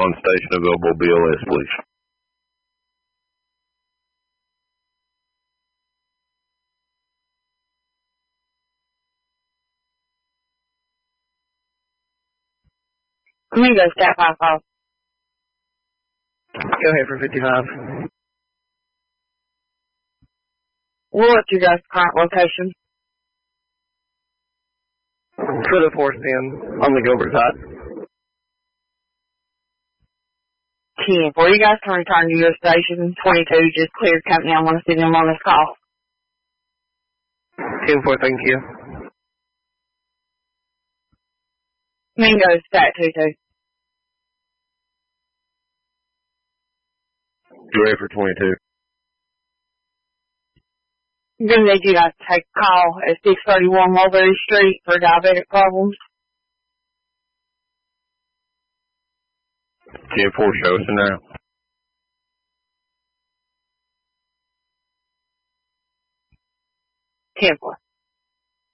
on station available BLS, please. Flamingo, Stat 55. Go ahead for 55. What's your guys' current location? For the force in on the Gilbert side. 10. For you guys can return to your station. 22 just cleared company. I want to see them on this call. 10-4, thank you. Flamingo, Stat 22. You ready for 22? I'm going to need you guys to take a call at 631 Mulberry Street for diabetic problems. 10-4, show us now. 10-4.